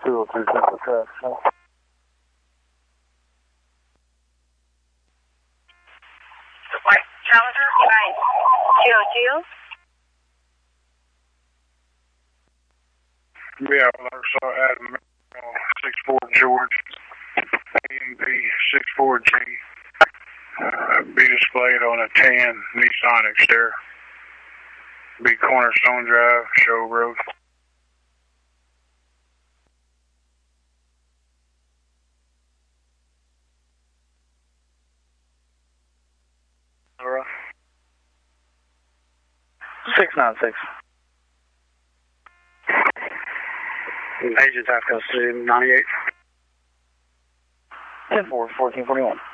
203 Central Track. White Challenger, right. Geo. Yeah, I saw Adam 64 George, AMB 64G, be displayed on a tan Nissan Xterra. Be Cornerstone Drive, Show Road. Alright. 696. Agent Half Coast 98. 10-4, 1441.